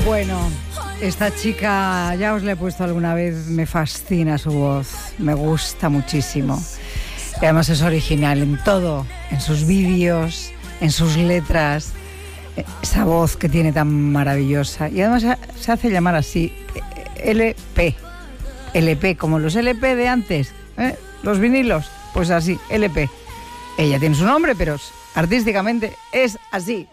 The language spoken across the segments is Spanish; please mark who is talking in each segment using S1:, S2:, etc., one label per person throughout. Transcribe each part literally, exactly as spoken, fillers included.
S1: Bueno, esta chica, ya os la he puesto alguna vez, me fascina su voz, me gusta muchísimo. Y además es original en todo, en sus vídeos, en sus letras, esa voz que tiene tan maravillosa. Y además se hace llamar así, L P, L P, como los L P de antes, ¿eh? Los vinilos, pues así, L P. Ella tiene su nombre, pero artísticamente es así.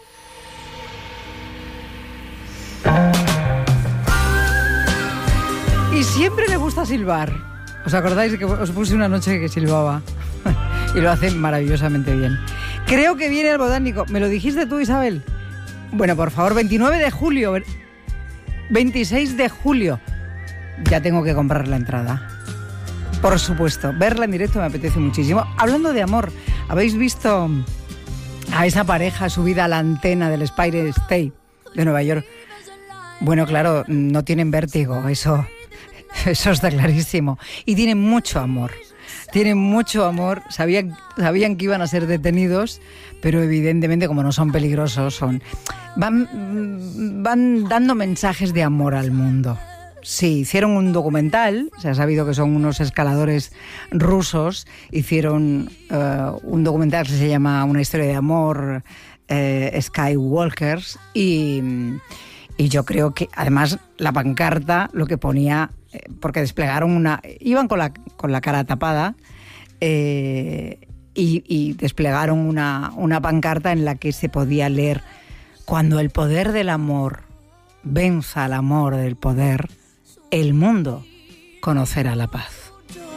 S1: Y siempre le gusta silbar. ¿Os acordáis que os puse una noche que silbaba? Y lo hace maravillosamente bien. Creo que viene el Botánico. ¿Me lo dijiste tú, Isabel? Bueno, por favor, veintinueve de julio, veintiséis de julio. Ya tengo que comprar la entrada. Por supuesto, verla en directo me apetece muchísimo. Hablando de amor, ¿habéis visto a esa pareja subida a la antena del Empire State de Nueva York? Bueno, claro, no tienen vértigo, eso... Eso está clarísimo. Y tienen mucho amor. Tienen mucho amor. Sabían, sabían que iban a ser detenidos, pero evidentemente, como no son peligrosos, son van, van dando mensajes de amor al mundo. Sí, hicieron un documental. Se ha sabido que son unos escaladores rusos. Hicieron uh, un documental que se llama Una historia de amor, uh, Skywalkers. Y, y yo creo que, además, la pancarta lo que ponía... porque desplegaron una... Iban con la, con la cara tapada eh, y, y desplegaron una, una pancarta en la que se podía leer: cuando el poder del amor venza al amor del poder, el mundo conocerá la paz.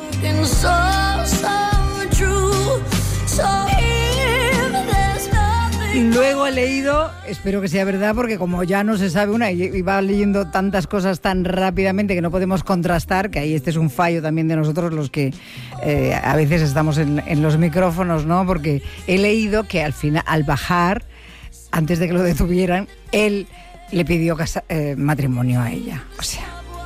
S1: Luego he leído, espero que sea verdad, porque como ya no se sabe una y va leyendo tantas cosas tan rápidamente que no podemos contrastar, que ahí este es un fallo también de nosotros los que eh, a veces estamos en, en los micrófonos, ¿no? Porque he leído que al final, al bajar, antes de que lo detuvieran, él le pidió casa, eh, matrimonio a ella. O sea,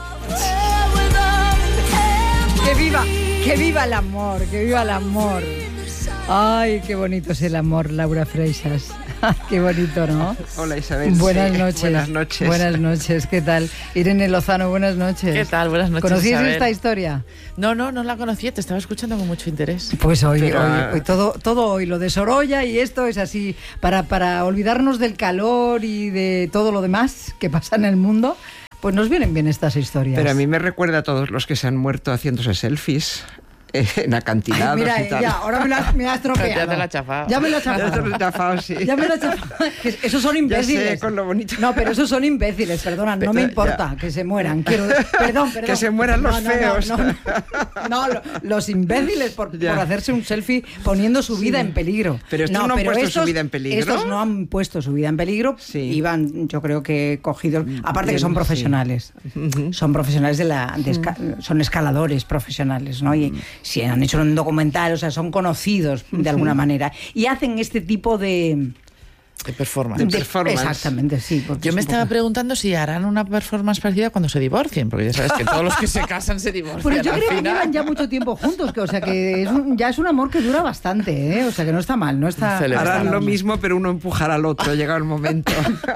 S1: que viva, que viva el amor, que viva el amor. Ay, qué bonito es el amor, Laura Freixas. Qué bonito, ¿no?
S2: Hola, Isabel.
S1: Buenas
S2: sí,
S1: noches.
S2: Buenas noches.
S1: Buenas noches, ¿qué tal? Irene Lozano, buenas noches.
S3: ¿Qué tal? Buenas noches,
S1: ¿Conocías
S3: Isabel?
S1: esta historia?
S3: No, no, no la conocía, te estaba escuchando con mucho interés.
S1: Pues hoy,
S2: Pero,
S1: hoy, hoy todo, todo hoy, lo de Sorolla y esto es así, para, para olvidarnos del calor y de todo lo demás que pasa en el mundo, pues nos vienen bien estas historias.
S2: Pero a mí me recuerda a todos los que se han muerto haciéndose selfies en acantilados.
S1: Ay, mira,
S2: y tal.
S1: Ya, ahora me la, me la has tropeado.
S3: Ya te la has chafado.
S1: Ya me la he
S2: Ya te
S1: chafado.
S2: lo he chafado, sí.
S1: Ya me la he chafado. Esos son imbéciles.
S2: Ya sé, con lo bonito.
S1: No, pero esos son imbéciles, perdona, no me importa
S2: Ya.
S1: que se mueran. Quiero, perdón, perdón.
S2: Que se mueran los
S1: no, no,
S2: feos.
S1: No, no, no, no, lo- los imbéciles por,
S2: Ya.
S1: por hacerse un selfie poniendo su vida en peligro.
S2: Pero estos no han puesto
S1: estos-
S2: su vida en peligro.
S1: Estos no han puesto su vida en peligro.
S2: Sí.
S1: Iban, yo creo que cogidos. Aparte que
S2: Bien,
S1: son
S2: sí.
S1: profesionales. Son profesionales de la. de esca- son escaladores profesionales, ¿no? Y si han hecho un documental, o sea, son conocidos de alguna manera. Y hacen este tipo de.
S3: De performance.
S2: De
S1: de-
S2: performance.
S1: Exactamente, sí. porque
S3: Yo
S1: es
S3: me
S1: un
S3: estaba
S1: poco-
S3: preguntando si harán una performance parecida cuando se divorcien, porque ya sabes que todos los que se casan se divorcian.
S1: Pero yo
S3: al
S1: creo que
S3: final.
S1: llevan ya mucho tiempo juntos, que, o sea que es un- ya es un amor que dura bastante, ¿eh? O sea que no está mal, no está...
S3: Celebra.
S1: no está
S2: Harán lo
S1: mal.
S2: mismo, pero uno empujará al otro, llega el momento.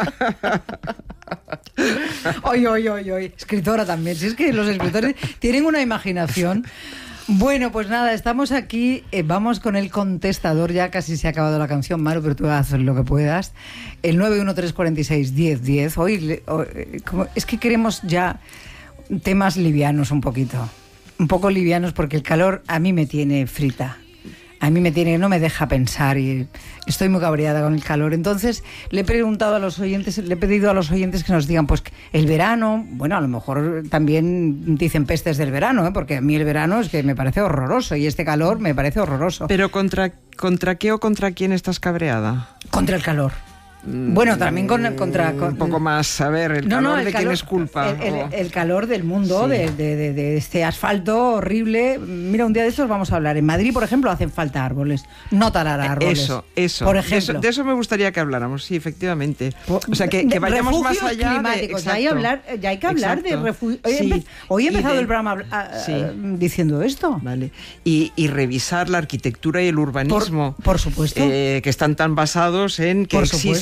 S1: Oy, oy, oy, oy. Escritora también. Si es que los escritores tienen una imaginación. Bueno, pues nada, estamos aquí, eh, vamos con el contestador, ya casi se ha acabado la canción, Maru, pero tú haz lo que puedas. El nueve uno tres cuatro seis uno cero uno cero. Hoy, le- hoy, eh, como- es que queremos ya temas livianos un poquito, un poco livianos, porque el calor a mí me tiene frita. A mí me tiene, no me deja pensar y estoy muy cabreada con el calor. Entonces le he preguntado a los oyentes, le he pedido a los oyentes que nos digan, pues el verano, bueno, a lo mejor también dicen pestes del verano, ¿eh? Porque a mí el verano es que me parece horroroso y este calor me parece horroroso.
S2: Pero contra, ¿contra qué o contra quién estás cabreada?
S1: Contra el calor. Bueno, también con, contra... con-
S2: Un poco más, a ver, el
S1: No, no,
S2: calor
S1: el
S2: de quién
S1: calor-
S2: es culpa.
S1: El, el-
S2: o-
S1: el calor del mundo,
S2: Sí.
S1: de, de- de- de este asfalto horrible. Mira, un día de estos vamos a hablar. En Madrid, por ejemplo, hacen falta árboles. No talar árboles.
S2: Eso, eso.
S1: Por
S2: De
S1: ejemplo.
S2: eso. De eso me gustaría que habláramos, sí, efectivamente.
S1: Po-
S2: O sea, que, que
S1: de
S2: vayamos más
S1: refugios
S2: allá
S1: climáticos.
S2: de...
S1: Ya hay,
S2: exacto.
S1: hablar, ya hay que hablar
S2: Exacto.
S1: de refugios. Hoy,
S2: Sí.
S1: empe- hoy he
S2: Y
S1: empezado
S2: de-
S1: el programa a- a-
S2: Sí.
S1: diciendo esto.
S2: Vale. Y, y revisar la arquitectura y el urbanismo.
S1: Por- por supuesto.
S2: eh, que están tan basados en que
S1: Por
S2: existe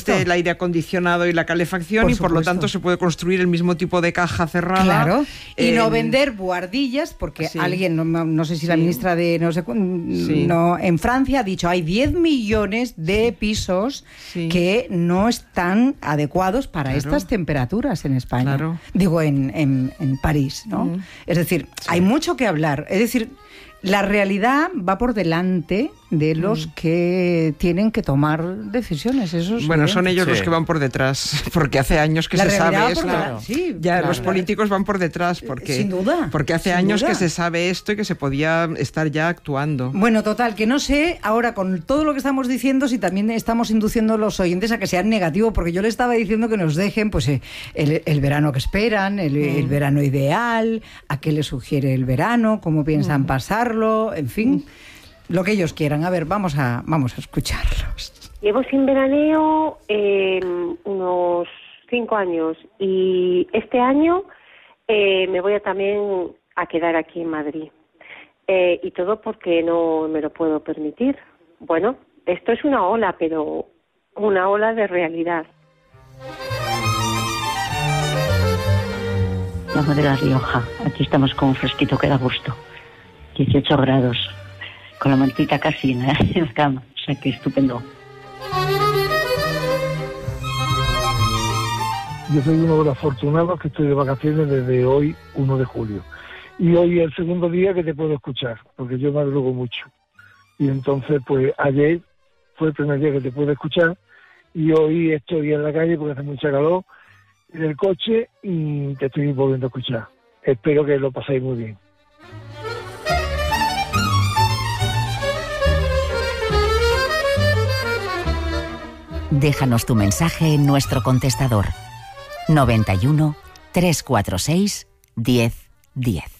S2: existe el aire acondicionado y la calefacción
S1: Por
S2: y por lo
S1: supuesto.
S2: tanto se puede construir el mismo tipo de caja cerrada.
S1: Claro, y
S2: en-
S1: no vender buhardillas, porque
S2: Sí.
S1: alguien, no, no sé si la
S2: Sí.
S1: ministra de no sé cu-
S2: Sí.
S1: no, en Francia ha dicho hay diez millones de pisos
S2: Sí.
S1: que no están adecuados para
S2: Claro.
S1: estas temperaturas en España.
S2: Claro.
S1: Digo, en, en, en París, ¿no?
S2: Mm.
S1: Es decir, hay mucho que hablar. Es decir, la realidad va por delante de los que tienen que tomar decisiones. Eso es
S2: Bueno,
S1: evidente.
S2: son ellos
S3: Sí.
S2: los que van por detrás, porque hace años que
S1: La
S2: se
S1: realidad
S2: sabe
S1: va
S2: esto.
S1: por delante, sí,
S2: ya
S1: claro.
S2: los políticos van por detrás, porque
S1: Sin duda,
S2: porque hace
S1: sin
S2: años
S1: duda.
S2: que se sabe esto y que se podía estar ya actuando.
S1: Bueno, total, que no sé ahora con todo lo que estamos diciendo si también estamos induciendo a los oyentes a que sean negativos, porque yo le estaba diciendo que nos dejen pues eh, el, el verano que esperan, el, el verano ideal, a qué les sugiere el verano, cómo piensan pasarlo, en fin, lo que ellos quieran. A ver, vamos a, vamos a escucharlos.
S4: Llevo sin veraneo eh, unos cinco años y este año eh, me voy a también a quedar aquí en Madrid. Eh, y todo porque no me lo puedo permitir. Bueno, esto es una ola, pero una ola de realidad.
S5: Llamo de La Rioja. Aquí estamos con un fresquito que da gusto. dieciocho grados. Con la mantita casi en la, en la cama. O sea que estupendo.
S6: Yo soy uno de los afortunados que estoy de vacaciones desde hoy, uno de julio. Y hoy es el segundo día que te puedo escuchar, porque yo madrugo mucho. Y entonces, pues ayer fue el primer día que te pude escuchar y hoy estoy en la calle porque hace mucha calor, en el coche y te estoy volviendo a escuchar. Espero que lo paséis muy bien.
S7: Déjanos tu mensaje en nuestro contestador noventa y uno, trescientos cuarenta y seis, diez diez.